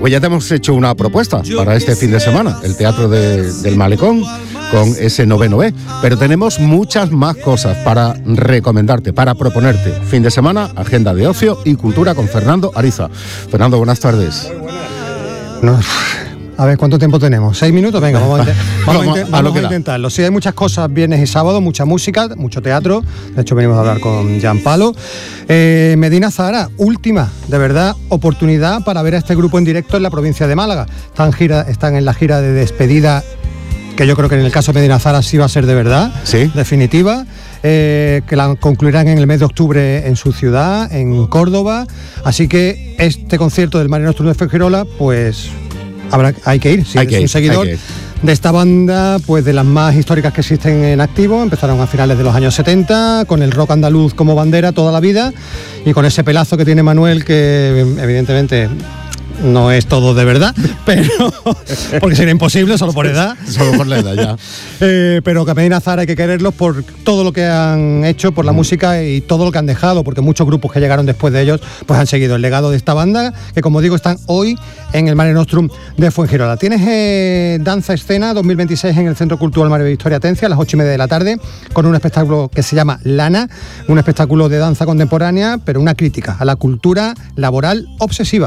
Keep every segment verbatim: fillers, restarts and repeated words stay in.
Pues ya te hemos hecho una propuesta para este fin de semana, el Teatro de, del Malecón, con ese noveno B. Pero tenemos muchas más cosas para recomendarte, para proponerte. Fin de semana, agenda de ocio y cultura con Fernando Ariza. Fernando, buenas tardes. No, a ver, ¿cuánto tiempo tenemos? ¿Seis minutos? Venga, vamos a, vamos vamos, a, vamos a intentarlo. Sí, hay muchas cosas viernes y sábado, mucha música, mucho teatro. De hecho, venimos a hablar con Jean Palo. Eh, Medina Zahara, última, de verdad, oportunidad para ver a este grupo en directo en la provincia de Málaga. Están, gira, están en la gira de despedida, que yo creo que en el caso de Medina Zahara sí va a ser de verdad, ¿sí? Definitiva, eh, que la concluirán en el mes de octubre en su ciudad, en Córdoba. Así que este concierto del Mare Nostrum de Fuengirola, pues habrá, hay que ir. Si hay eres que un ir, seguidor de esta banda, pues de las más históricas que existen en activo. Empezaron a finales de los años setenta, con el rock andaluz como bandera toda la vida, y con ese pelazo que tiene Manuel, que evidentemente no es todo de verdad, pero porque sería imposible solo por edad. Solo por la edad, ya. eh, pero que a Medina Zahara hay que quererlos por todo lo que han hecho, por la mm. música y todo lo que han dejado, porque muchos grupos que llegaron después de ellos pues han seguido el legado de esta banda, que como digo están hoy en el Mare Nostrum de Fuengirola. Tienes eh, Danza Escena dos mil veintiséis en el Centro Cultural Mario Victoria Atencia a las ocho y media de la tarde, con un espectáculo que se llama Lana, un espectáculo de danza contemporánea, pero una crítica a la cultura laboral obsesiva.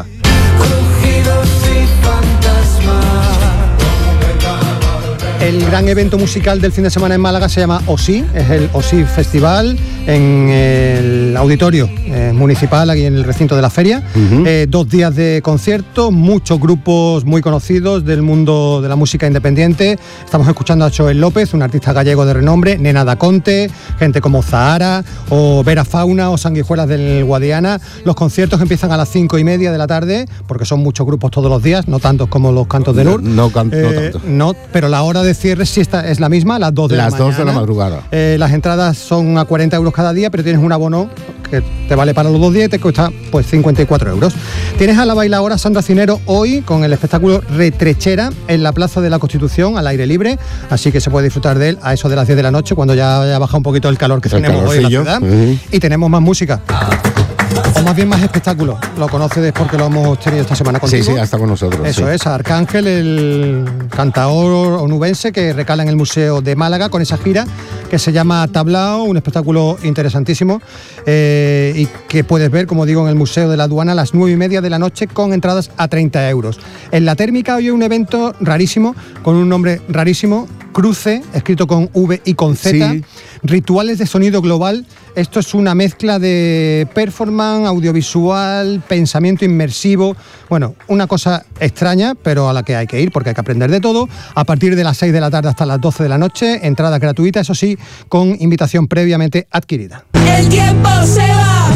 El gran evento musical del fin de semana en Málaga se llama OSI, es el OSI Festival en el auditorio eh, municipal, aquí en el recinto de la feria. Uh-huh. Eh, dos días de conciertos, muchos grupos muy conocidos del mundo de la música independiente. Estamos escuchando a Joel López, un artista gallego de renombre, Nena da Conte, gente como Zahara o Vera Fauna o Sanguijuelas del Guadiana. Los conciertos empiezan a las cinco y media de la tarde, porque son muchos grupos todos los días, no tantos como los cantos de Nur. No, no, can- eh, no tanto. No, pero la hora de cierre sí está, es la misma, a las dos de las la mañana. Las dos de la madrugada. Eh, las entradas son a cuarenta euros cada día, pero tienes un abono que te vale para los dos días y te cuesta pues cincuenta y cuatro euros. Tienes a la bailaora Sandra Cinero hoy con el espectáculo Retrechera en la Plaza de la Constitución al aire libre, así que se puede disfrutar de él a eso de las diez de la noche, cuando ya haya bajado un poquito el calor que el tenemos hoy en la ciudad. Uh-huh. Y tenemos más música. O más bien más espectáculos. Lo conoces porque lo hemos tenido esta semana contigo. Sí, sí, está con nosotros. Eso sí. es, Arcángel, el cantaor onubense que recala en el Museo de Málaga con esa gira que se llama Tablao, un espectáculo interesantísimo eh, y que puedes ver, como digo, en el Museo de la Aduana a las nueve y media de la noche con entradas a treinta euros. En la Térmica hoy hay un evento rarísimo, con un nombre rarísimo, Cruce, escrito con V y con Z, sí. Rituales de sonido global. Esto es una mezcla de performance, audiovisual, pensamiento inmersivo. Bueno, una cosa extraña, pero a la que hay que ir porque hay que aprender de todo. A partir de las seis de la tarde hasta las doce de la noche, entrada gratuita, eso sí, con invitación previamente adquirida. El tiempo se va.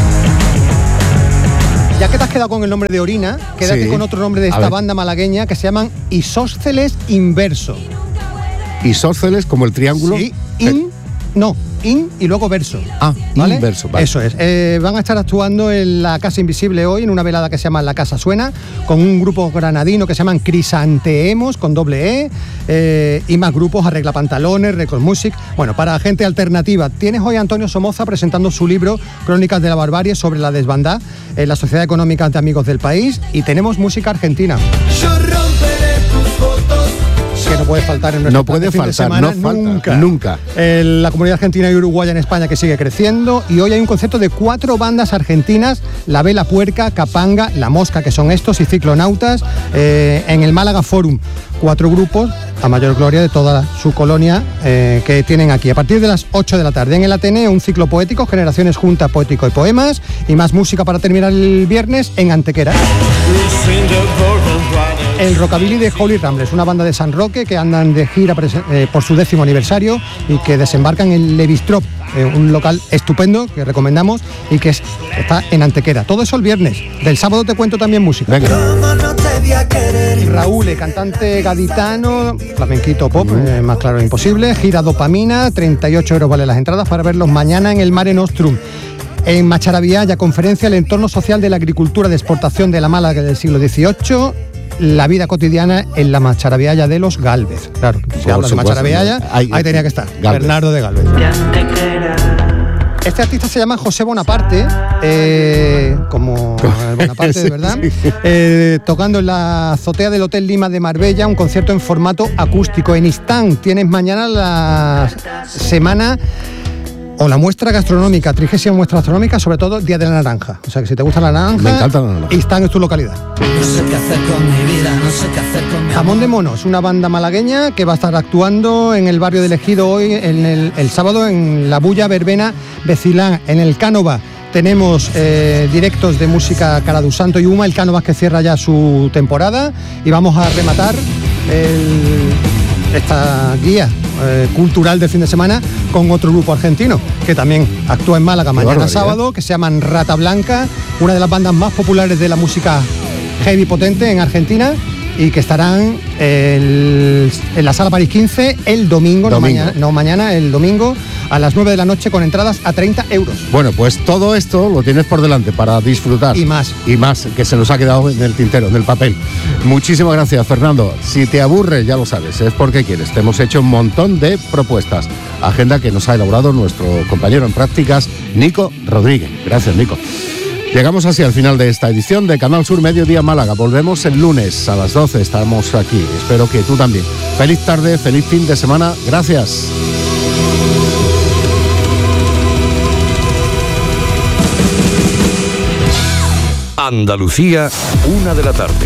Ya que te has quedado con el nombre de Orina, quédate sí. con otro nombre de esta banda malagueña que se llaman Isósceles Inverso. Isósceles como el triángulo. Sí, in, no, in y luego verso. Ah, ¿vale? inverso, vale. Eso es. Eh, van a estar actuando en la Casa Invisible hoy, en una velada que se llama La Casa Suena, con un grupo granadino que se llaman Crisanteemos, con doble E, eh, y más grupos, Arregla Pantalones, Record Music. Bueno, para gente alternativa. Tienes hoy a Antonio Somoza presentando su libro Crónicas de la Barbarie sobre la desbandada en la Sociedad Económica de Amigos del País, y tenemos música argentina. Yo romperé tus fotos. Que no puede faltar en nuestro no puede fin faltar, de semana, no falta, nunca. nunca. Eh, la comunidad argentina y uruguaya en España que sigue creciendo, y hoy hay un concierto de cuatro bandas argentinas: La Vela Puerca, Capanga, La Mosca, que son estos, y Ciclonautas, eh, en el Málaga Forum. Cuatro grupos, a mayor gloria de toda su colonia, eh, que tienen aquí. A partir de las ocho de la tarde en el Ateneo, un ciclo poético, Generaciones Junta, Poético y Poemas, y más música para terminar el viernes en Antequera. El Rockabilly de Holy Ramblers, una banda de San Roque que andan de gira eh, por su décimo aniversario y que desembarcan en Le Bistrop, eh, un local estupendo que recomendamos y que es, está en Antequera. Todo eso el viernes. Del sábado te cuento también música. Venga. Raúl, cantante gaditano, flamenquito pop, eh, más claro imposible. Gira Dopamina, treinta y ocho euros vale las entradas para verlos mañana en el Mare Nostrum. En Macharabiaya, conferencia El entorno social de la agricultura de exportación de la Málaga del siglo dieciocho. La vida cotidiana en la Macharabiaya de los Gálvez. Claro, si habla de Macharabiaya, ahí, ahí tenía que estar, Gálvez. Bernardo de Gálvez. Este artista se llama José Bonaparte, eh, como el Bonaparte Sí, de verdad, sí. eh, tocando en la azotea del Hotel Lima de Marbella, un concierto en formato acústico. En Istán tienes mañana la semana o la muestra gastronómica, trigésima muestra gastronómica, sobre todo Día de la Naranja. O sea que si te gusta la naranja, Me encanta la naranja. Istán es tu localidad. No sé qué hacer con mi vida, no sé qué hacer con mi Jamón de Mono es una banda malagueña que va a estar actuando en el barrio del Ejido hoy, en el, el sábado, en la Bulla Verbena Becilán, en el Cánova. Tenemos eh, directos de música Caradú Santo y Uma, el Cánovas que cierra ya su temporada, y vamos a rematar el, esta guía eh, cultural de fin de semana con otro grupo argentino que también actúa en Málaga mañana barbaridad. sábado, que se llaman Rata Blanca, una de las bandas más populares de la música heavy potente en Argentina, y que estarán el, en la Sala París quince el domingo, Domingo. No, mañana, no mañana, el domingo a las nueve de la noche con entradas a treinta euros. Bueno, pues todo esto lo tienes por delante para disfrutar. Y más. Y más, que se nos ha quedado en el tintero, en el papel. Muchísimas gracias, Fernando. Si te aburre, ya lo sabes, es porque quieres. Te hemos hecho un montón de propuestas. Agenda que nos ha elaborado nuestro compañero en prácticas, Nico Rodríguez. Gracias, Nico. Llegamos así al final de esta edición de Canal Sur Mediodía Málaga. Volvemos el lunes a las doce. Estamos aquí. Espero que tú también. Feliz tarde, feliz fin de semana. Gracias. Andalucía, una de la tarde.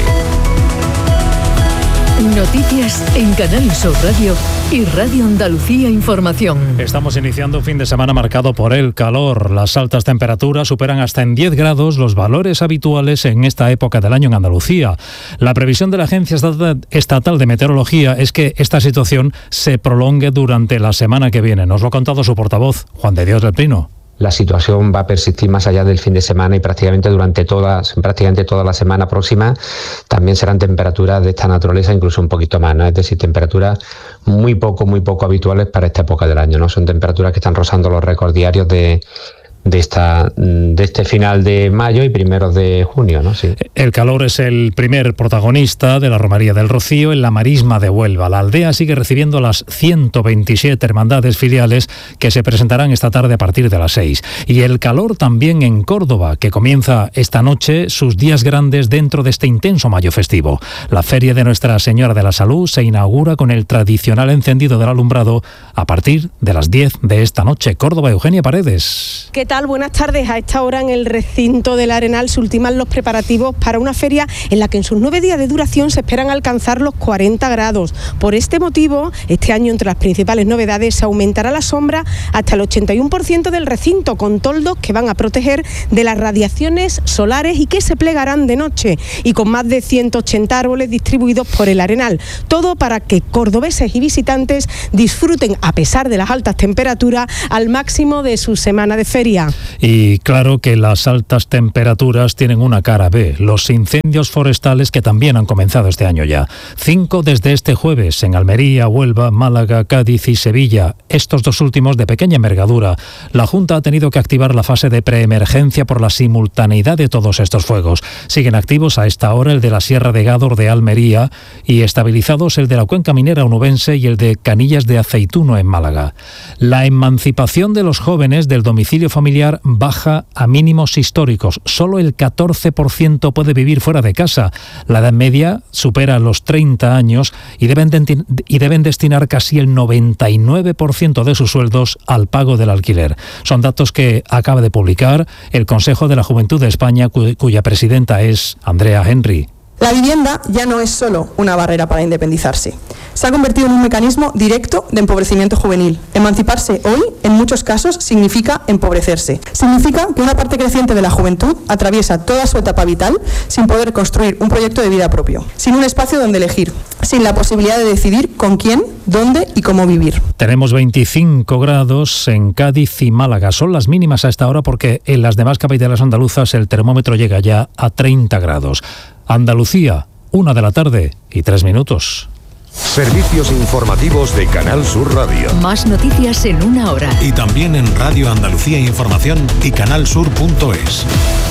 Noticias en Canal Sur Radio y Radio Andalucía Información. Estamos iniciando un fin de semana marcado por el calor. Las altas temperaturas superan hasta en diez grados los valores habituales en esta época del año en Andalucía. La previsión de la Agencia Estatal de Meteorología es que esta situación se prolongue durante la semana que viene. Nos lo ha contado su portavoz, Juan de Dios del Pino. La situación va a persistir más allá del fin de semana y prácticamente durante toda, prácticamente toda la semana próxima. También serán temperaturas de esta naturaleza, incluso un poquito más, ¿no? Es decir, temperaturas muy poco, muy poco habituales para esta época del año, ¿no? Son temperaturas que están rozando los récords diarios de, de, esta, de este final de mayo y primeros de junio, ¿no? Sí. El calor es el primer protagonista de la Romería del Rocío en la Marisma de Huelva. La aldea sigue recibiendo las ciento veintisiete hermandades filiales que se presentarán esta tarde a partir de las seis. Y el calor también en Córdoba, que comienza esta noche sus días grandes dentro de este intenso mayo festivo. La Feria de Nuestra Señora de la Salud se inaugura con el tradicional encendido del alumbrado a partir de las diez de esta noche. Córdoba, Eugenia Paredes. ¿Qué tal? Buenas tardes. A esta hora en el recinto del Arenal se ultiman los preparativos para una feria en la que en sus nueve días de duración se esperan alcanzar los cuarenta grados. Por este motivo, este año entre las principales novedades se aumentará la sombra hasta el ochenta y uno por ciento del recinto, con toldos que van a proteger de las radiaciones solares y que se plegarán de noche, y con más de ciento ochenta árboles distribuidos por el Arenal. Todo para que cordobeses y visitantes disfruten, a pesar de las altas temperaturas, al máximo de su semana de feria. Y claro que las altas temperaturas tienen una cara B, los incendios forestales que también han comenzado este año ya. Cinco desde este jueves en Almería, Huelva, Málaga, Cádiz y Sevilla, estos dos últimos de pequeña envergadura. La Junta ha tenido que activar la fase de preemergencia por la simultaneidad de todos estos fuegos. Siguen activos a esta hora el de la Sierra de Gádor de Almería y estabilizados el de la Cuenca Minera Onubense y el de Canillas de Aceituno en Málaga. La emancipación de los jóvenes del domicilio familiar baja a mínimos históricos. Solo el catorce por ciento puede vivir fuera de casa. La edad media supera los treinta años y deben, de, y deben destinar casi el noventa y nueve por ciento de sus sueldos al pago del alquiler. Son datos que acaba de publicar el Consejo de la Juventud de España, cu- cuya presidenta es Andrea Henry. La vivienda ya no es solo una barrera para independizarse. Se ha convertido en un mecanismo directo de empobrecimiento juvenil. Emanciparse hoy, en muchos casos, significa empobrecerse. Significa que una parte creciente de la juventud atraviesa toda su etapa vital sin poder construir un proyecto de vida propio, sin un espacio donde elegir, sin la posibilidad de decidir con quién, dónde y cómo vivir. Tenemos veinticinco grados en Cádiz y Málaga. Son las mínimas a esta hora porque en las demás capitales andaluzas el termómetro llega ya a treinta grados. Andalucía, una de la tarde y tres minutos. Servicios informativos de Canal Sur Radio. Más noticias en una hora. Y también en Radio Andalucía Información y canalsur punto es.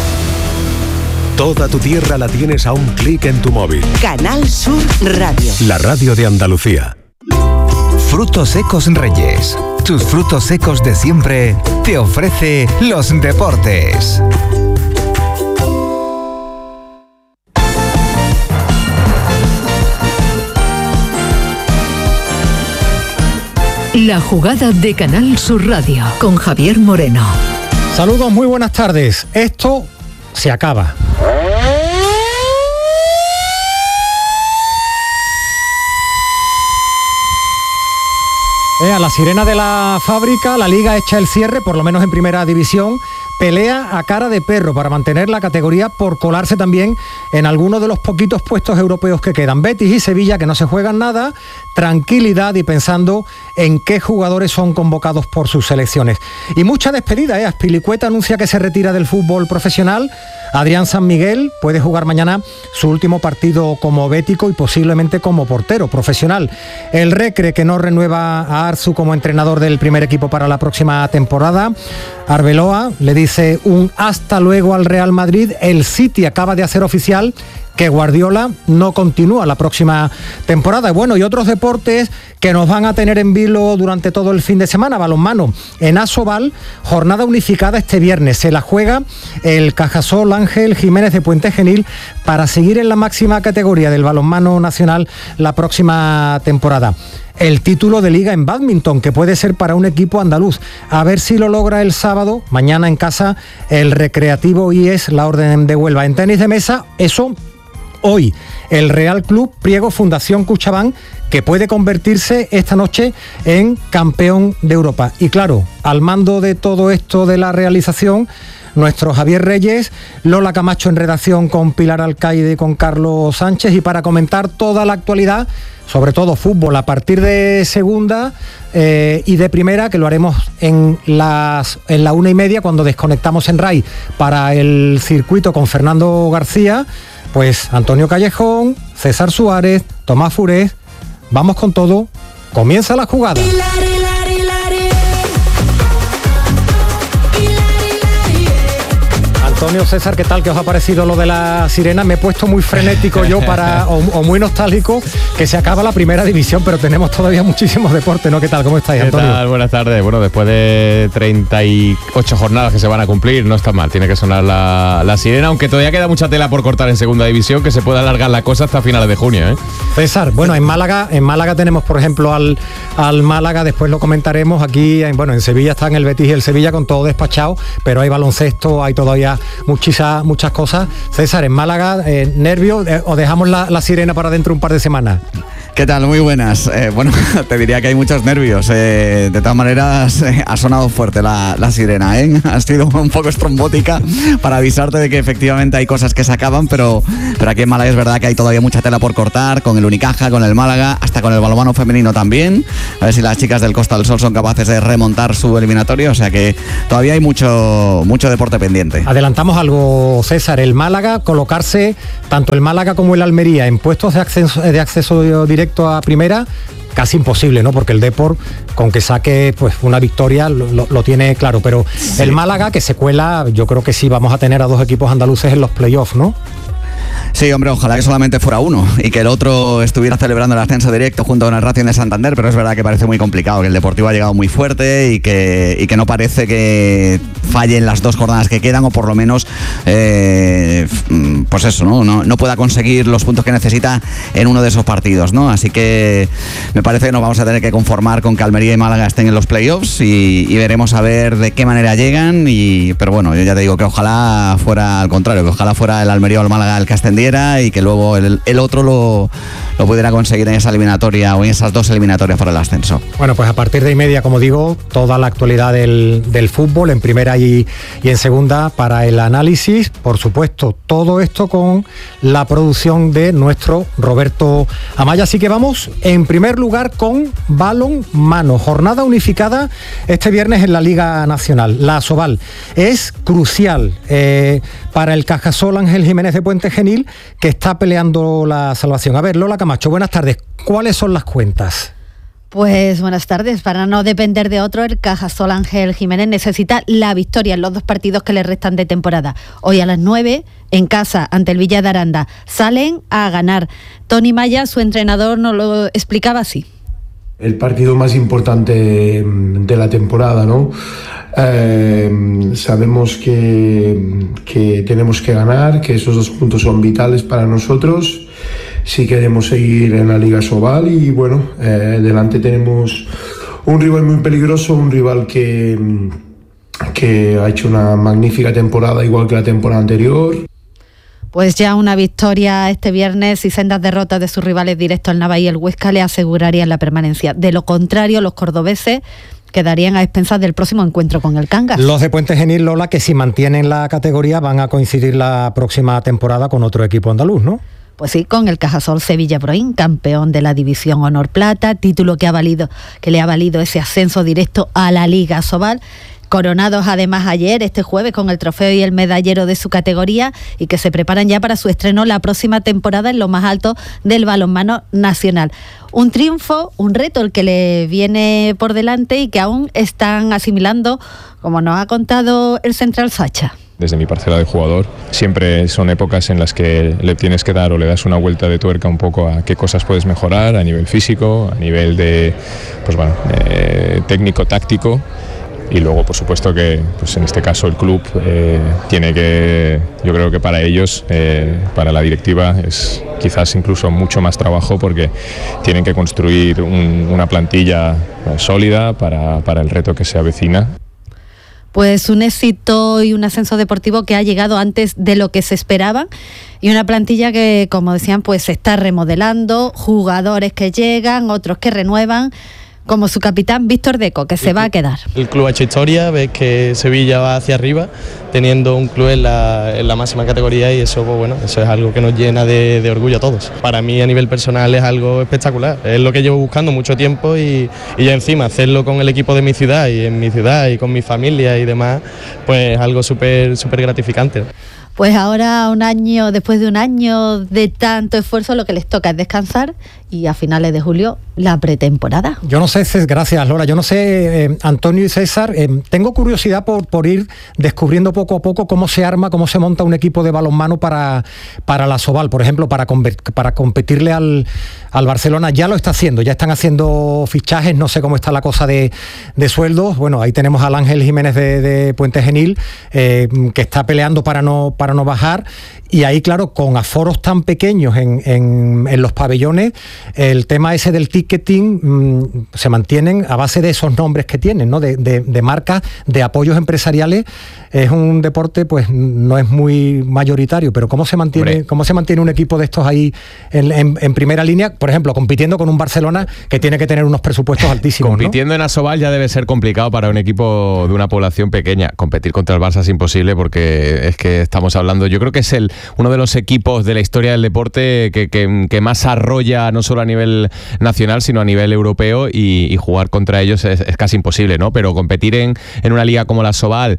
Toda tu tierra la tienes a un clic en tu móvil. Canal Sur Radio. La radio de Andalucía. Frutos secos Reyes. tus frutos secos de siempre, te ofrece los deportes. La jugada de Canal Sur Radio con Javier Moreno. Saludos, muy buenas tardes. Esto se acaba. Eh, a la sirena de la fábrica, la Liga echa el cierre, por lo menos en primera división. Pelea a cara de perro para mantener la categoría por colarse también en algunos de los poquitos puestos europeos que quedan. Betis y Sevilla, que no se juegan nada, tranquilidad y pensando en qué jugadores son convocados por sus selecciones. Y mucha despedida, ¿eh? Azpilicueta anuncia que se retira del fútbol profesional. Adrián San Miguel puede jugar mañana su último partido como bético y posiblemente como portero profesional. El Recre, que no renueva a Arzu como entrenador del primer equipo para la próxima temporada. Arbeloa le dice un hasta luego al Real Madrid. El City acaba de hacer oficial que Guardiola no continúa la próxima temporada. Bueno, y otros deportes que nos van a tener en vilo durante todo el fin de semana. Balonmano en Asobal, jornada unificada este viernes. Se la juega el Cajasol Ángel Jiménez de Puente Genil para seguir en la máxima categoría del balonmano nacional la próxima temporada. El título de liga en bádminton, que puede ser para un equipo andaluz. A ver si lo logra el sábado, mañana en casa, el Recreativo I E S La Orden de Huelva. En tenis de mesa, eso hoy, el Real Club Priego Fundación Cuchabán, que puede convertirse esta noche en campeón de Europa. Y claro, al mando de todo esto de la realización, nuestro Javier Reyes, Lola Camacho en redacción con Pilar Alcaide y con Carlos Sánchez, y para comentar toda la actualidad, sobre todo fútbol, a partir de segunda eh, y de primera, que lo haremos en, las, en la una y media, cuando desconectamos en RAI para el circuito con Fernando García, pues Antonio Callejón, César Suárez, Tomás Furés. Vamos con todo, comienza la jugada. Antonio, César, ¿qué tal? ¿Qué os ha parecido lo de la sirena? Me he puesto muy frenético yo para o, o muy nostálgico, que se acaba la primera división, pero tenemos todavía muchísimos deportes, ¿no? ¿Qué tal? ¿Cómo estáis, Antonio? ¿Qué tal? Buenas tardes. Bueno, después de treinta y ocho jornadas que se van a cumplir, no está mal, tiene que sonar la, la sirena, aunque todavía queda mucha tela por cortar en segunda división, que se puede alargar la cosa hasta finales de junio, ¿eh? César, bueno, en Málaga, en Málaga tenemos, por ejemplo, al, al Málaga, después lo comentaremos. Aquí, en, bueno, en Sevilla están el Betis y el Sevilla con todo despachado, pero hay baloncesto, hay todavía muchísimas muchas cosas. César, en Málaga, eh, ¿nervios eh, o dejamos la, la sirena para dentro de un par de semanas? ¿Qué tal? Muy buenas. Eh, bueno, te diría que hay muchos nervios. Eh, de todas maneras, eh, ha sonado fuerte la, la sirena, ¿eh? Ha sido un poco estrombótica para avisarte de que efectivamente hay cosas que se acaban, pero, pero aquí en Málaga es verdad que hay todavía mucha tela por cortar, con el Unicaja, con el Málaga, hasta con el balonmano femenino también. A ver si las chicas del Costa del Sol son capaces de remontar su eliminatorio, o sea que todavía hay mucho, mucho deporte pendiente. Adelantamos algo, César. El Málaga, colocarse, tanto el Málaga como el Almería, en puestos de acceso, de acceso directo a primera, casi imposible, ¿no? Porque el Depor, con que saque pues una victoria, lo, lo, lo tiene claro, pero sí. El Málaga, que se cuela, yo creo que sí vamos a tener a dos equipos andaluces en los playoffs, ¿no? Sí, hombre, ojalá que solamente fuera uno y que el otro estuviera celebrando el ascenso directo junto con el Racing de Santander, pero es verdad que parece muy complicado, que el Deportivo ha llegado muy fuerte y que, y que no parece que fallen las dos jornadas que quedan, o por lo menos eh, pues eso, ¿no? No, no pueda conseguir los puntos que necesita en uno de esos partidos, ¿no? Así que me parece que nos vamos a tener que conformar con que Almería y Málaga estén en los playoffs y, y veremos a ver de qué manera llegan, y, pero bueno, yo ya te digo que ojalá fuera al contrario, que ojalá fuera el Almería o el Málaga el que ascendiera y que luego el, el otro lo, lo pudiera conseguir en esa eliminatoria o en esas dos eliminatorias para el ascenso. Bueno, pues a partir de y media, como digo, toda la actualidad del, del fútbol en primera y, y en segunda para el análisis. Por supuesto, todo esto con la producción de nuestro Roberto Amaya. Así que vamos en primer lugar con balonmano. Jornada unificada este viernes en la Liga Nacional. La Asobal es crucial eh, para el Cajasol Ángel Jiménez de Puente Genil, que está peleando la salvación. A ver, Lola Camacho, buenas tardes. ¿Cuáles son las cuentas? Pues buenas tardes. Para no depender de otro, el Cajasol Ángel Jiménez necesita la victoria en los dos partidos que le restan de temporada. Hoy a las nueve, en casa, ante el Villa de Aranda, salen a ganar. Tony Maya, su entrenador, nos lo explicaba así. El partido más importante de la temporada, ¿no? Eh, sabemos que, que tenemos que ganar, que esos dos puntos son vitales para nosotros si queremos seguir en la Liga Sobal y bueno, eh, delante tenemos un rival muy peligroso, un rival que, que ha hecho una magnífica temporada igual que la temporada anterior. Pues ya una victoria este viernes y sendas derrotas de sus rivales directos, el Nava y el Huesca, le asegurarían la permanencia. De lo contrario, los cordobeses quedarían a expensas del próximo encuentro con el Cangas. Los de Puente Genil, Lola, que si mantienen la categoría van a coincidir la próxima temporada con otro equipo andaluz, ¿no? Pues sí, con el Cajasol Sevilla Broín, campeón de la División Honor Plata, título que ha valido, que le ha valido ese ascenso directo a la Liga Sobal. Coronados además ayer, este jueves, con el trofeo y el medallero de su categoría y que se preparan ya para su estreno la próxima temporada en lo más alto del balonmano nacional. Un triunfo, un reto el que le viene por delante y que aún están asimilando, como nos ha contado el central Sacha. Desde mi parcela de jugador, siempre son épocas en las que le tienes que dar o le das una vuelta de tuerca un poco a qué cosas puedes mejorar a nivel físico, a nivel de, pues bueno, eh, técnico, táctico. Y luego, por supuesto, que pues en este caso el club eh, tiene que, yo creo que para ellos, eh, para la directiva, es quizás incluso mucho más trabajo porque tienen que construir un, una plantilla eh, sólida para, para el reto que se avecina. Pues un éxito y un ascenso deportivo que ha llegado antes de lo que se esperaba y una plantilla que, como decían, pues se está remodelando, jugadores que llegan, otros que renuevan, como su capitán Víctor Deco, que se va a quedar. El club ha hecho historia, ves que Sevilla va hacia arriba, teniendo un club en la, en la máxima categoría y eso, pues bueno, eso es algo que nos llena de, de orgullo a todos. Para mí a nivel personal es algo espectacular, es lo que llevo buscando mucho tiempo y, y ya encima hacerlo con el equipo de mi ciudad y en mi ciudad y con mi familia y demás, pues algo súper súper gratificante. Pues ahora, un año, después de un año de tanto esfuerzo, lo que les toca es descansar y a finales de julio la pretemporada. Yo no sé, gracias Lola, yo no sé, eh, Antonio y César, eh, tengo curiosidad por, por ir descubriendo poco a poco cómo se arma, cómo se monta un equipo de balonmano para, para la Sobal, por ejemplo, para, para competirle al, al Barcelona. Ya lo está haciendo, ya están haciendo fichajes, no sé cómo está la cosa de, de sueldos. Bueno, ahí tenemos al Ángel Jiménez de, de Puente Genil, eh, que está peleando para no, para no bajar, y ahí claro, con aforos tan pequeños en, en, en los pabellones, el tema ese del ticketing mmm, se mantienen a base de esos nombres que tienen, ¿no? de, de, de marcas, de apoyos empresariales. Es un deporte, pues no es muy mayoritario, pero ¿cómo se mantiene, cómo se mantiene un equipo de estos ahí en, en, en primera línea, por ejemplo, compitiendo con un Barcelona que tiene que tener unos presupuestos altísimos? Compitiendo, ¿no? En Asobal ya debe ser complicado para un equipo de una población pequeña. Competir contra el Barça es imposible porque es que estamos hablando, yo creo que es el uno de los equipos de la historia del deporte que, que, que más arrolla no solo a nivel nacional sino a nivel europeo y, y jugar contra ellos es, es casi imposible, ¿no? Pero competir en, en una liga como la Asobal,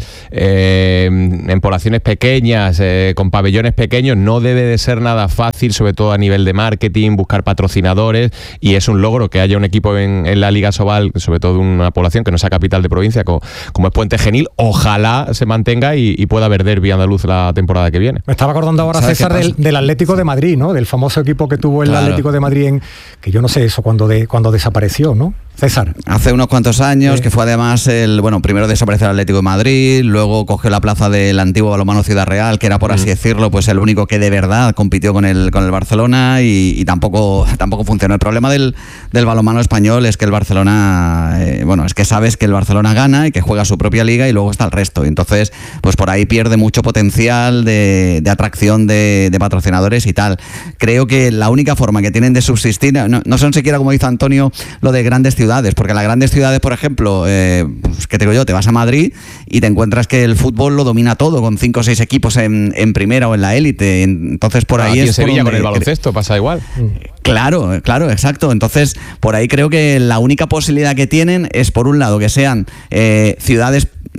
eh, en poblaciones pequeñas, eh, con pabellones pequeños, no debe de ser nada fácil, sobre todo a nivel de marketing, buscar patrocinadores, y es un logro que haya un equipo en, en la Liga Asobal, sobre todo de una población que no sea capital de provincia como, como es Puente Genil. Ojalá se mantenga y, y pueda haber derbi andaluz la temporada que viene. Me estaba acordando ahora, César, del, del Atlético de Madrid, ¿no? Del famoso equipo que tuvo el claro. Atlético de Madrid, en, que yo no sé eso cuando, de, cuando desapareció, ¿no? César. Hace unos cuantos años, sí. Que fue además el, bueno, primero desapareció el Atlético de Madrid, luego cogió la plaza del antiguo balonmano Ciudad Real, que era, por así mm. decirlo, pues el único que de verdad compitió con el, con el Barcelona y, y tampoco, tampoco funcionó. El problema del, del balonmano español es que el Barcelona, eh, bueno, es que sabes que el Barcelona gana y que juega su propia liga y luego está el resto. Entonces, pues por ahí pierde mucho potencial de, de atracción de, de patrocinadores y tal. Creo que la única forma que tienen de subsistir, no, no son siquiera, como dice Antonio, lo de grandes ciudades, porque las grandes ciudades, por ejemplo, eh, pues, ¿qué te digo yo? Te vas a Madrid y te encuentras que el fútbol lo domina todo, con cinco o seis equipos en, en primera o en la élite. Entonces, por ah, ahí aquí es en Sevilla por con el baloncesto pasa igual. Claro, claro, exacto. Entonces, por ahí creo que la única posibilidad que tienen es, por un lado, que sean eh, ciudades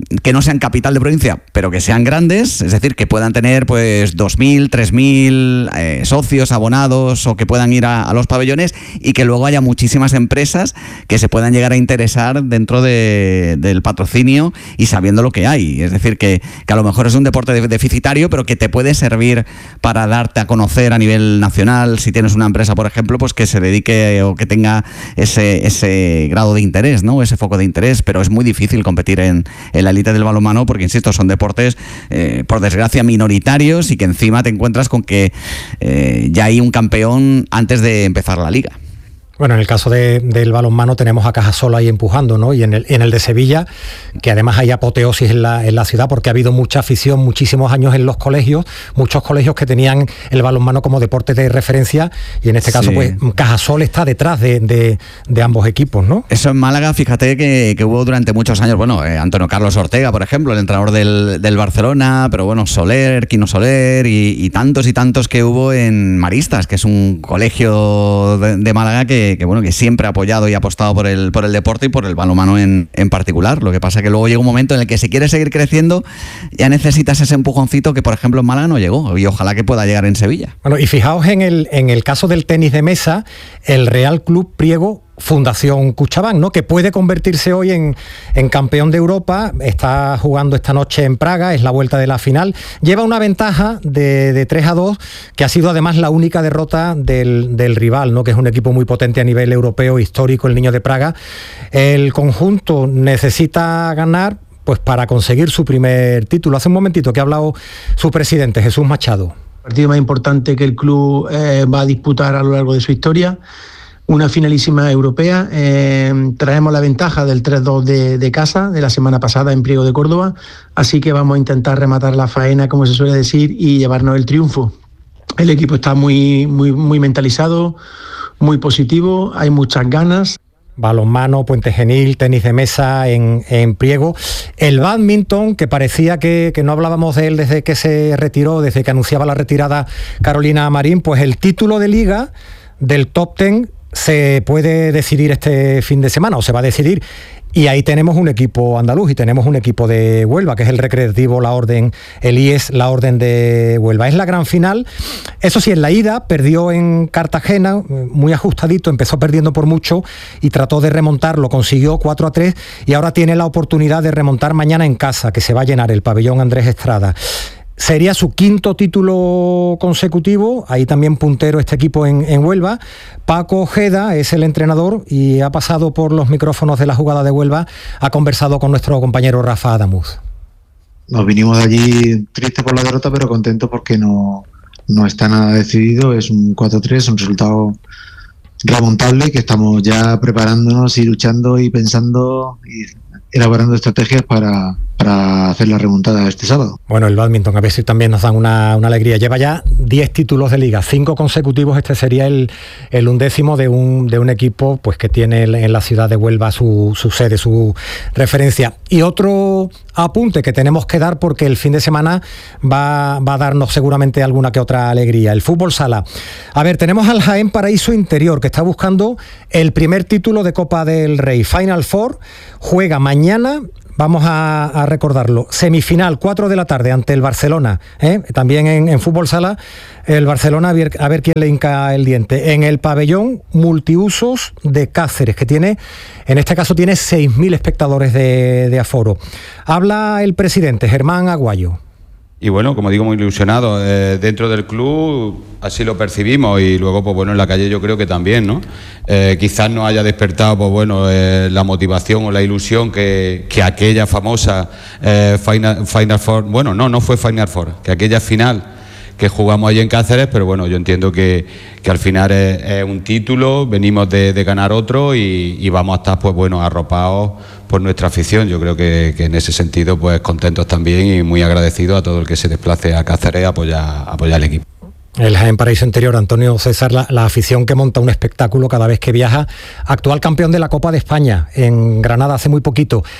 que no sean capital de provincia, pero que sean grandes, es decir, que puedan tener pues dos mil, tres mil eh, socios, abonados, o que puedan ir a, a los pabellones, y que luego haya muchísimas empresas que se puedan llegar a interesar dentro de, del patrocinio y sabiendo lo que hay. Es decir, que, que a lo mejor es un deporte deficitario, pero que te puede servir para darte a conocer a nivel nacional. Si tienes una empresa, por ejemplo, pues que se dedique o que tenga ese, ese grado de interés, ¿no? Ese foco de interés, pero es muy difícil competir en, en la élite del balonmano porque, insisto, son deportes, eh, por desgracia, minoritarios, y que encima te encuentras con que eh, ya hay un campeón antes de empezar la liga. Bueno, en el caso de, del balonmano tenemos a Cajasol ahí empujando, ¿no? Y en el, en el de Sevilla, que además hay apoteosis en la, en la ciudad, porque ha habido mucha afición, muchísimos años en los colegios, muchos colegios que tenían el balonmano como deporte de referencia, y en este caso, sí, pues Cajasol está detrás de, de, de ambos equipos, ¿no? Eso en Málaga, fíjate que, que hubo durante muchos años, bueno, eh, Antonio Carlos Ortega, por ejemplo, el entrenador del, del Barcelona, pero bueno, Soler, Quino Soler, y, y tantos y tantos que hubo en Maristas, que es un colegio de, de Málaga que Que, que bueno, que siempre ha apoyado y ha apostado por el, por el deporte y por el balonmano en, en particular. Lo que pasa es que luego llega un momento en el que, si quieres seguir creciendo, ya necesitas ese empujoncito que, por ejemplo, en Málaga no llegó, y ojalá que pueda llegar en Sevilla. Bueno, y fijaos en el, en el caso del tenis de mesa, el Real Club Priego Fundación Cuchabán, ¿no? Que puede convertirse hoy en, en campeón de Europa. Está jugando esta noche en Praga, es la vuelta de la final. Lleva una ventaja de, de tres a dos, que ha sido además la única derrota del, del rival, ¿no? Que es un equipo muy potente a nivel europeo, histórico, el Niño de Praga. El conjunto necesita ganar pues para conseguir su primer título. Hace un momentito que ha hablado su presidente, Jesús Machado. El partido más importante que el club eh, va a disputar a lo largo de su historia. Una finalísima europea. Eh, traemos la ventaja del tres dos de, de casa de la semana pasada en Priego de Córdoba, así que vamos a intentar rematar la faena, como se suele decir, y llevarnos el triunfo. El equipo está muy, muy, muy mentalizado, muy positivo, hay muchas ganas. Balonmano, Puente Genil, tenis de mesa en, en Priego. El bádminton, que parecía que, que no hablábamos de él desde que se retiró, desde que anunciaba la retirada Carolina Marín, pues el título de liga del top ten se puede decidir este fin de semana, o se va a decidir, y ahí tenemos un equipo andaluz y tenemos un equipo de Huelva, que es el Recreativo La Orden, el I E S La Orden de Huelva. Es la gran final. Eso sí, en la ida perdió en Cartagena, muy ajustadito, empezó perdiendo por mucho y trató de remontar, lo consiguió cuatro a tres, y ahora tiene la oportunidad de remontar mañana en casa, que se va a llenar el pabellón Andrés Estrada. Sería su quinto título consecutivo, ahí también puntero este equipo en, en Huelva. Paco Ojeda es el entrenador y ha pasado por los micrófonos de La Jugada de Huelva, ha conversado con nuestro compañero Rafa Adamuz. Nos vinimos de allí tristes por la derrota, pero contentos porque no, no está nada decidido, es un cuatro tres, un resultado remontable, que estamos ya preparándonos y luchando y pensando y elaborando estrategias para, para hacer la remontada este sábado. Bueno, el bádminton, a ver si también nos dan una, una alegría. Lleva ya diez títulos de liga, cinco consecutivos. Este sería el, el undécimo de un, de un equipo pues que tiene en la ciudad de Huelva su, su sede, su referencia. Y otro apunte que tenemos que dar, porque el fin de semana va, va a darnos seguramente alguna que otra alegría. El fútbol sala. A ver, tenemos al Jaén Paraíso Interior, que está buscando el primer título de Copa del Rey. Final Four, juega mañana, vamos a, a recordarlo, semifinal, cuatro de la tarde ante el Barcelona, ¿eh? También en, en fútbol sala, el Barcelona, a ver, a ver quién le hinca el diente, en el pabellón multiusos de Cáceres, que tiene, en este caso tiene seis mil espectadores de, de aforo. Habla el presidente, Germán Aguayo. Y bueno, como digo, muy ilusionado. Eh, dentro del club así lo percibimos, y luego, pues bueno, en la calle yo creo que también, ¿no? Eh, quizás no haya despertado, pues bueno, eh, la motivación o la ilusión que, que aquella famosa eh, Final, Final Four, bueno, no, no fue Final Four, que aquella final que jugamos allí en Cáceres, pero bueno, yo entiendo que, que al final es, es un título, venimos de, de ganar otro y, y vamos a estar, pues bueno, arropados por nuestra afición. Yo creo que, que en ese sentido, pues contentos también y muy agradecidos a todo el que se desplace a Cáceres a apoyar, a apoyar al equipo. El Jaén Paraíso Interior, Antonio César, la, la afición que monta un espectáculo cada vez que viaja, actual campeón de la Copa de España en Granada hace muy poquito.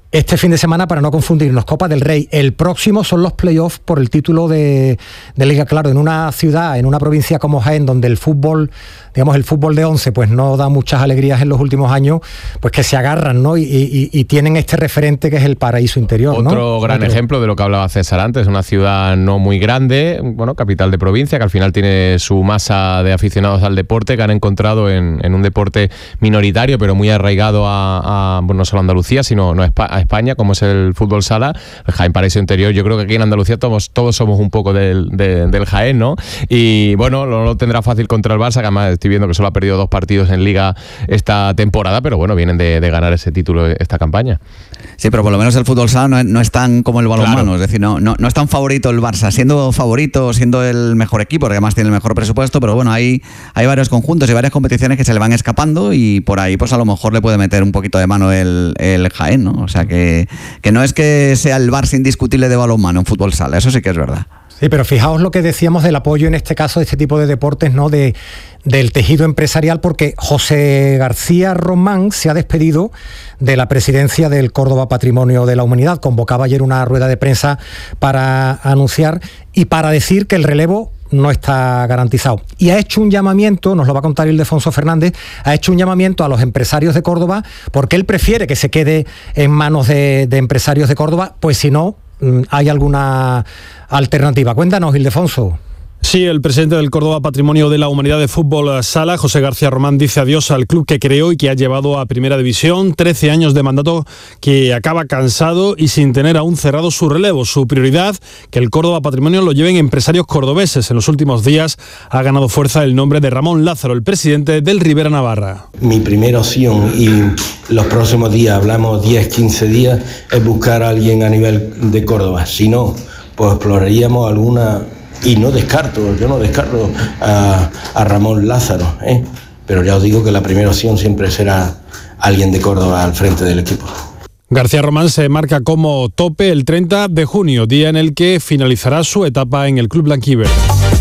este fin de semana, para no confundirnos, Copa del Rey. El próximo son los playoffs por el título de, de Liga. Claro, en una ciudad, en una provincia como Jaén, donde el fútbol, digamos, el fútbol de once, pues no da muchas alegrías en los últimos años, pues que se agarran, ¿no? Y, y, y tienen este referente que es el paraíso interior, ¿no? Otro gran Otro. ejemplo de lo que hablaba César antes, una ciudad no muy grande, bueno, capital de provincia, que al final tiene su masa de aficionados al deporte, que han encontrado en, en un deporte minoritario, pero muy arraigado a, a bueno, no solo a Andalucía, sino no, a España, como es el fútbol sala, el Jaén Paraíso Interior. Yo creo que aquí en Andalucía todos, todos somos un poco del, de, del Jaén, ¿no? Y bueno, no lo tendrá fácil contra el Barça, que además estoy viendo que solo ha perdido dos partidos en Liga esta temporada, pero bueno, vienen de, de ganar ese título esta campaña. Sí, pero por lo menos el fútbol sala no es, no es tan como el balonmano, claro. Es decir, no, no, no es tan favorito el Barça, siendo favorito, siendo el mejor equipo, porque además tiene el mejor presupuesto, pero bueno, hay, hay varios conjuntos y varias competiciones que se le van escapando y por ahí pues a lo mejor le puede meter un poquito de mano el, el Jaén, ¿no? O sea que, que no es que sea el Barça indiscutible de balonmano en fútbol sala, eso sí que es verdad. Sí, pero fijaos lo que decíamos del apoyo en este caso de este tipo de deportes, ¿no? De, del tejido empresarial, porque José García Román se ha despedido de la presidencia del Córdoba Patrimonio de la Humanidad. Convocaba ayer una rueda de prensa para anunciar y para decir que el relevo no está garantizado. Y ha hecho un llamamiento, nos lo va a contar Ildefonso Fernández, ha hecho un llamamiento a los empresarios de Córdoba, porque él prefiere que se quede en manos de, de empresarios de Córdoba, pues si no, hay alguna alternativa. Cuéntanos, Ildefonso. Sí, el presidente del Córdoba Patrimonio de la Humanidad de Fútbol Sala, José García Román, dice adiós al club que creó y que ha llevado a Primera División, trece años de mandato que acaba cansado y sin tener aún cerrado su relevo. Su prioridad, que el Córdoba Patrimonio lo lleven empresarios cordobeses. En los últimos días ha ganado fuerza el nombre de Ramón Lázaro, el presidente del Rivera Navarra. Mi primera opción, y los próximos días, hablamos diez, quince días, es buscar a alguien a nivel de Córdoba. Si no, pues exploraríamos alguna... Y no descarto, yo no descarto a, a Ramón Lázaro, ¿eh? Pero ya os digo que la primera opción siempre será alguien de Córdoba al frente del equipo. García Román se marca como tope el treinta de junio, día en el que finalizará su etapa en el club blanquiverde.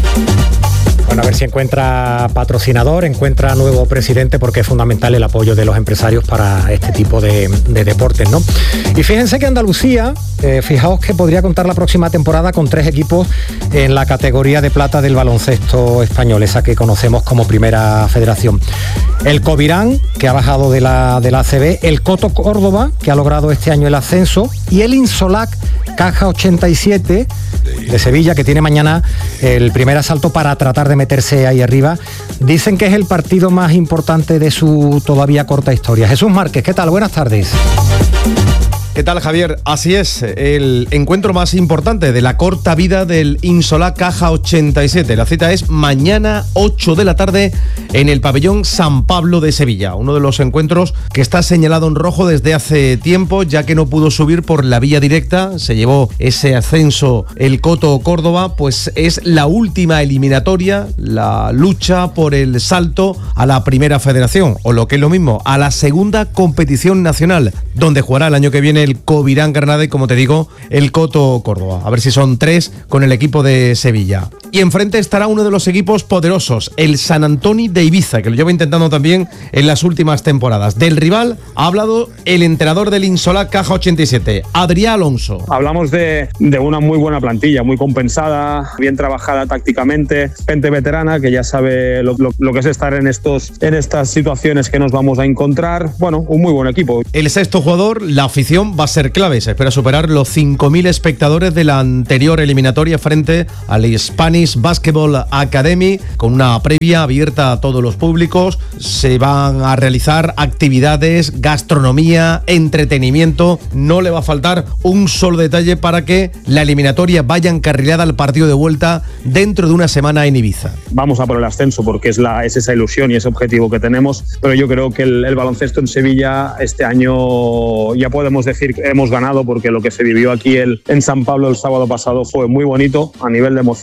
Bueno, a ver si encuentra patrocinador, encuentra nuevo presidente, porque es fundamental el apoyo de los empresarios para este tipo de, de deportes, ¿no? Y fíjense que Andalucía, eh, fijaos que podría contar la próxima temporada con tres equipos en la categoría de plata del baloncesto español, esa que conocemos como Primera Federación. El Covirán, que ha bajado de la, de la A C B, el Coto Córdoba, que ha logrado este año el ascenso, y el Insolac Caja ochenta y siete de Sevilla, que tiene mañana el primer asalto para tratar de meterse ahí arriba. Dicen que es el partido más importante de su todavía corta historia. Jesús Márquez, ¿qué tal? Buenas tardes. ¿Qué tal, Javier? Así es, el encuentro más importante de la corta vida del Insolac Caja ochenta y siete. La cita es mañana ocho de la tarde en el pabellón San Pablo de Sevilla. Uno de los encuentros que está señalado en rojo desde hace tiempo, ya que no pudo subir por la vía directa. Se llevó ese ascenso el Coto Córdoba, pues es la última eliminatoria, la lucha por el salto a la Primera Federación, o lo que es lo mismo, a la segunda competición nacional, donde jugará el año que viene el Covirán Granada y, como te digo, el Coto Córdoba. A ver si son tres con el equipo de Sevilla. Y enfrente estará uno de los equipos poderosos, el San Antonio de Ibiza, que lo lleva intentando también en las últimas temporadas. Del rival ha hablado el entrenador del Insolac Caja ochenta y siete, Adrián Alonso. Hablamos de, de una muy buena plantilla, muy compensada, bien trabajada tácticamente, gente veterana que ya sabe lo, lo, lo que es estar en, estos, en estas situaciones que nos vamos a encontrar. Bueno, un muy buen equipo. El sexto jugador, la afición va a ser clave. Se espera superar los cinco mil espectadores de la anterior eliminatoria frente al Spanish Basketball Academy, con una previa abierta a todos los públicos. Se van a realizar actividades, gastronomía, entretenimiento. No le va a faltar un solo detalle para que la eliminatoria vaya encarrilada al partido de vuelta dentro de una semana en Ibiza. Vamos a por el ascenso porque es, la, es esa ilusión y ese objetivo que tenemos, pero yo creo que el, el baloncesto en Sevilla este año ya podemos decir que hemos ganado, porque lo que se vivió aquí el, en San Pablo el sábado pasado fue muy bonito a nivel de emociones,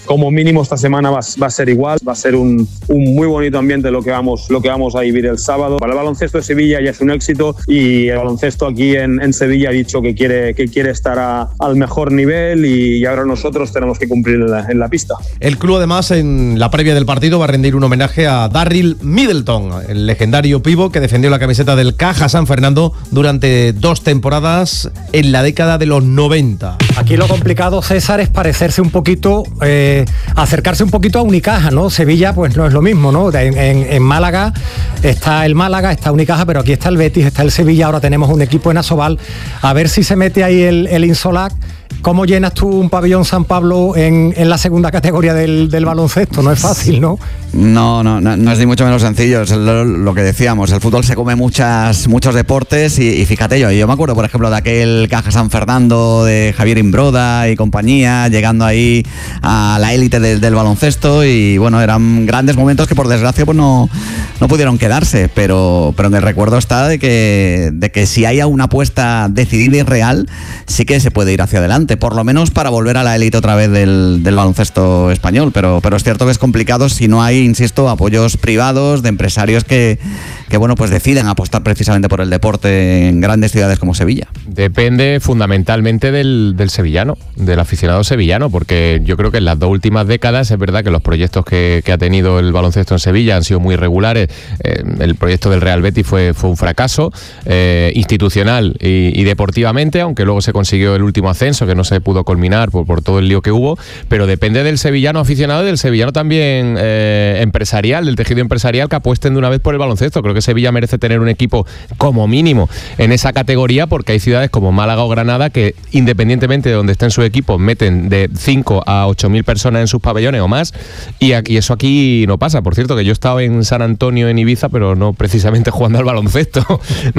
como mínimo esta semana va, va a ser igual, va a ser un, un muy bonito ambiente lo que, vamos, lo que vamos a vivir el sábado. Para el baloncesto de Sevilla ya es un éxito y el baloncesto aquí en, en Sevilla ha dicho que quiere, que quiere estar a, al mejor nivel y, y ahora nosotros tenemos que cumplir en la, en la pista. El club además en la previa del partido va a rendir un homenaje a Darryl Middleton, el legendario pívot que defendió la camiseta del Caja San Fernando durante dos temporadas en la década de los noventa. Aquí lo complicado, César, es parecerse un poquito, eh, acercarse un poquito a Unicaja, ¿no? Sevilla pues no es lo mismo, ¿no? En, en, en Málaga está el Málaga, está Unicaja, pero aquí está el Betis, está el Sevilla, ahora tenemos un equipo en Asobal. A ver si se mete ahí el, el Insolac. ¿Cómo llenas tú un pabellón San Pablo en, en la segunda categoría del, del baloncesto? No es fácil, ¿no? No, no, no, no es ni mucho menos sencillo. Es lo, lo que decíamos, el fútbol se come muchas, muchos deportes y, y fíjate yo, yo me acuerdo, por ejemplo, de aquel Caja San Fernando de Javier Imbroda y compañía, llegando ahí a la élite del, del baloncesto y bueno, eran grandes momentos que por desgracia pues no, no pudieron quedarse, pero, pero en el recuerdo está de que, de que si hay una apuesta decidida y real, sí que se puede ir hacia adelante, por lo menos para volver a la élite otra vez del, del baloncesto español, pero, pero es cierto que es complicado si no hay, insisto, apoyos privados de empresarios que, que bueno, pues deciden apostar precisamente por el deporte en grandes ciudades como Sevilla. Depende fundamentalmente del, del sevillano, del aficionado sevillano, porque yo creo que en las dos últimas décadas es verdad que los proyectos que, que ha tenido el baloncesto en Sevilla han sido muy regulares. Eh, el proyecto del Real Betis fue, fue un fracaso eh, institucional y, y deportivamente, aunque luego se consiguió el último ascenso que no se pudo culminar por, por todo el lío que hubo, pero depende del sevillano aficionado y del sevillano también eh, empresarial, del tejido empresarial, que apuesten de una vez por el baloncesto. Creo que Sevilla merece tener un equipo como mínimo en esa categoría, porque hay ciudades como Málaga o Granada que, independientemente de donde estén sus equipos, meten de cinco a ocho mil personas en sus pabellones o más, y, y eso aquí no pasa. Por cierto, que yo he estado en San Antonio, en Ibiza, pero no precisamente jugando al baloncesto. me,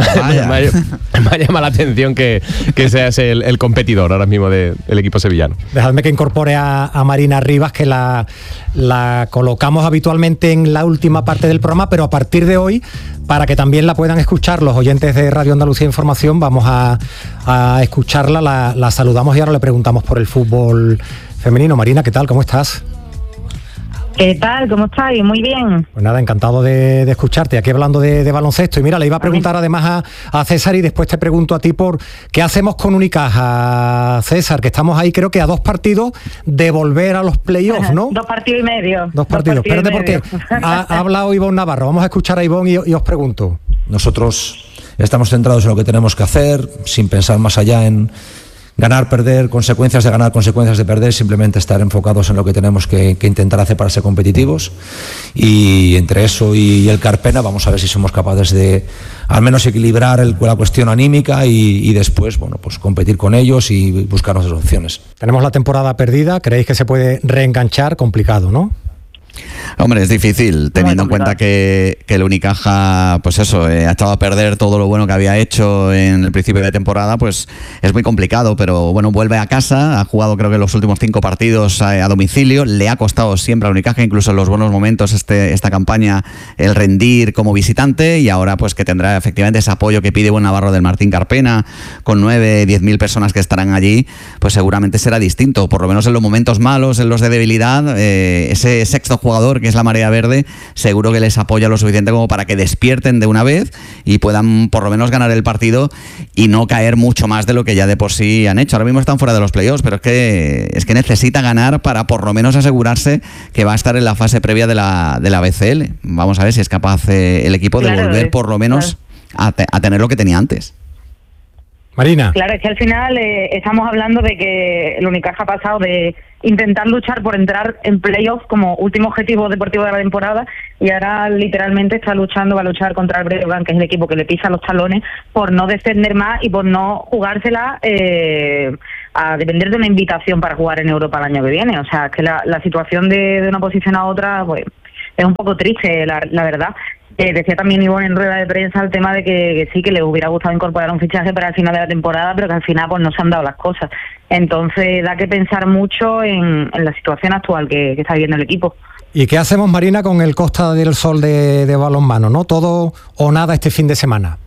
me, me llama la atención que, que seas el, el competidor ahora mismo del de, equipo sevillano. Dejadme que incorpore a, a Marina Rivas, que la, la colocamos habitualmente en la última parte del programa, pero a partir de hoy, para que también la puedan escuchar los oyentes de Radio Andalucía Información, vamos a, a escucharla, la, la saludamos y ahora le preguntamos por el fútbol femenino. Marina, ¿qué tal? ¿Cómo estás? ¿Qué tal? ¿Cómo estáis? Muy bien. Pues nada, encantado de, de escucharte aquí hablando de, de baloncesto. Y mira, le iba a preguntar además a, a César y después te pregunto a ti por qué hacemos con Unicaja, César, que estamos ahí creo que a dos partidos de volver a los playoffs, ¿no? Dos partidos y medio. Dos partidos. Dos partidos Espérate porque ha, ha hablado Ivonne Navarro. Vamos a escuchar a Ivonne y, y os pregunto. Nosotros estamos centrados en lo que tenemos que hacer, sin pensar más allá en ganar, perder, consecuencias de ganar, consecuencias de perder, simplemente estar enfocados en lo que tenemos que, que intentar hacer para ser competitivos, y entre eso y el Carpena vamos a ver si somos capaces de al menos equilibrar el, la cuestión anímica y, y después, bueno, pues competir con ellos y buscar nuestras opciones. Tenemos la temporada perdida, ¿creéis que se puede reenganchar? Complicado, ¿no? Hombre, es difícil, teniendo en cuenta que, que el Unicaja, pues eso, eh, ha estado a perder todo lo bueno que había hecho en el principio de temporada, pues es muy complicado, pero bueno, vuelve a casa, ha jugado creo que los últimos cinco partidos a, a domicilio, le ha costado siempre a Unicaja, incluso en los buenos momentos este, esta campaña, el rendir como visitante, y ahora pues que tendrá efectivamente ese apoyo que pide Buen Navarro del Martín Carpena, con nueve, diez mil personas que estarán allí, pues seguramente será distinto, por lo menos en los momentos malos, en los de debilidad, eh, ese sexto jugador que es la Marea Verde, seguro que les apoya lo suficiente como para que despierten de una vez y puedan por lo menos ganar el partido y no caer mucho más de lo que ya de por sí han hecho. Ahora mismo están fuera de los playoffs, pero es que es que necesita ganar para por lo menos asegurarse que va a estar en la fase previa de la, de la B C L. Vamos a ver si es capaz eh, el equipo de claro, volver por lo menos claro. a, te, a tener lo que tenía antes. Marina. Claro, es que al final eh, estamos hablando de que el Unicaja ha pasado de intentar luchar por entrar en playoffs como último objetivo deportivo de la temporada, y ahora literalmente está luchando, va a luchar contra el Breogán, que es el equipo que le pisa los talones, por no descender más y por no jugársela eh, a depender de una invitación para jugar en Europa el año que viene. O sea, es que la, la situación de, de una posición a otra pues es un poco triste, la, la verdad. Eh, decía también Ivonne en rueda de prensa el tema de que, que sí, que le hubiera gustado incorporar un fichaje para el final de la temporada, pero que al final pues no se han dado las cosas. Entonces da que pensar mucho en, en la situación actual que, que está viviendo el equipo. ¿Y qué hacemos, Marina, con el Costa del Sol de, de balonmano, no? Todo o nada este fin de semana.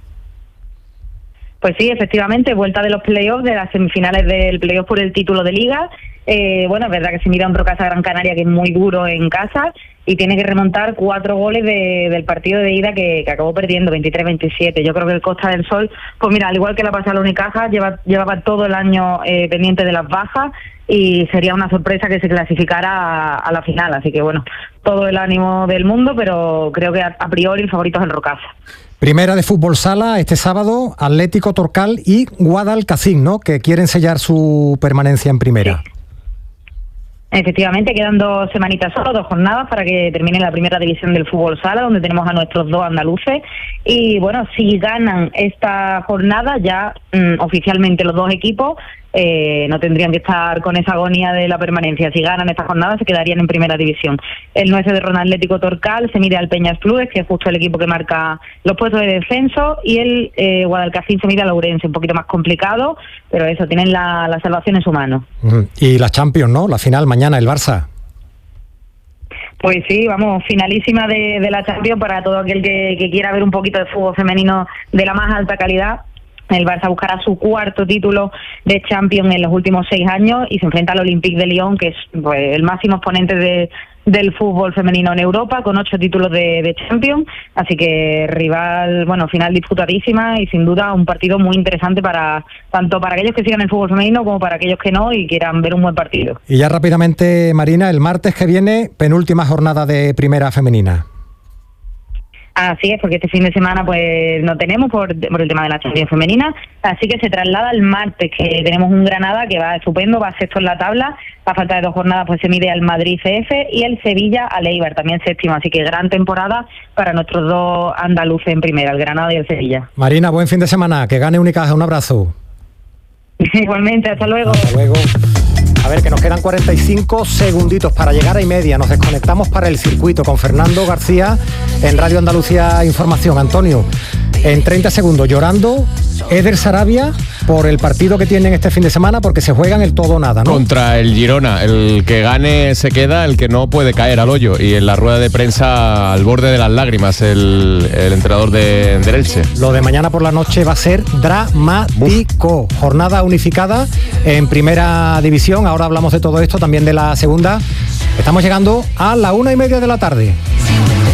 Pues sí, efectivamente, vuelta de los playoffs, de las semifinales del playoff por el título de Liga, Eh, bueno, es verdad que se mira un Rocasa Gran Canaria que es muy duro en casa y tiene que remontar cuatro goles de, del partido de ida que, que acabó perdiendo veintitrés veintisiete. Yo creo que el Costa del Sol, pues mira, al igual que la pasada la Unicaja, lleva, llevaba todo el año eh, pendiente de las bajas y sería una sorpresa que se clasificara a, a la final. Así que bueno, todo el ánimo del mundo, pero creo que a, a priori el favorito es el Rocasa. Primera de fútbol sala este sábado, Atlético Torcal y Guadalcacín, ¿no?, que quieren sellar su permanencia en primera. Sí. Efectivamente, quedan dos semanitas solo, dos jornadas para que termine la primera división del fútbol sala, donde tenemos a nuestros dos andaluces. Y bueno, si ganan esta jornada, ya mmm, oficialmente los dos equipos eh, no tendrían que estar con esa agonía de la permanencia. Si ganan esta jornada, se quedarían en primera división. El nueve de Ron Atlético Torcal se mide al Peñas Clubes, que es justo el equipo que marca los puestos de descenso, y el eh, Guadalcacín se mide al Ourense, un poquito más complicado, pero eso, tienen la, la salvación en su mano. Y la Champions, ¿no? La final mañana, el Barça. Pues sí, vamos, finalísima de, de la Champions para todo aquel que, que quiera ver un poquito de fútbol femenino de la más alta calidad. El Barça buscará su cuarto título de Champions en los últimos seis años y se enfrenta al Olympique de Lyon, que es pues, el máximo exponente de, del fútbol femenino en Europa, con ocho títulos de, de Champions. Así que rival, bueno, final disputadísima y sin duda un partido muy interesante para tanto para aquellos que sigan el fútbol femenino como para aquellos que no y quieran ver un buen partido. Y ya rápidamente, Marina, el martes que viene, penúltima jornada de primera femenina. Así es, porque este fin de semana pues no tenemos por, por el tema de la Champions femenina, así que se traslada el martes, que tenemos un Granada que va estupendo, va sexto en la tabla, a falta de dos jornadas pues se mide al Madrid C F y el Sevilla al Eibar, también séptimo, así que gran temporada para nuestros dos andaluces en primera, el Granada y el Sevilla. Marina, buen fin de semana, que gane Unicaja, un abrazo. Igualmente, hasta luego. Hasta luego. A ver, que nos quedan cuarenta y cinco segunditos para llegar a y media. Nos desconectamos para el circuito con Fernando García en Radio Andalucía Información. Antonio, en treinta segundos, llorando Eder Sarabia por el partido que tienen este fin de semana, porque se juegan el todo o nada, ¿no? Contra el Girona, el que gane se queda, el que no puede caer al hoyo. Y en la rueda de prensa al borde de las lágrimas el, el entrenador de, del Elche. Lo de mañana por la noche va a ser dramático. Uf. Jornada unificada en primera división. Ahora hablamos de todo esto, también de la segunda. Estamos llegando a la una y media de la tarde.